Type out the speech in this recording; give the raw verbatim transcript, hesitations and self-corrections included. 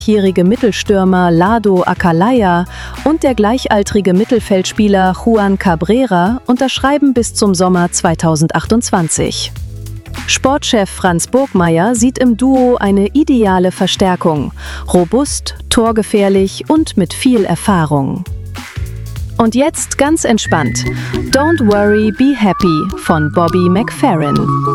jährige Mittelstürmer Lado Akalaya und der gleichaltrige Mittelfeldspieler Juan Cabrera unterschreiben bis zum Sommer zweitausendachtundzwanzig. Sportchef Franz Burgmeier sieht im Duo eine ideale Verstärkung, robust, torgefährlich und mit viel Erfahrung. Und jetzt ganz entspannt: Don't Worry, Be Happy von Bobby McFerrin.